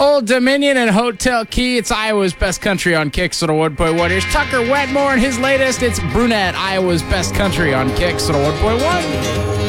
Old Dominion and Hotel Key. It's Iowa's Best Country on Kicks 101.1. Here's Tucker Wetmore and his latest. It's Brunette, Iowa's Best Country on Kicks 101.1.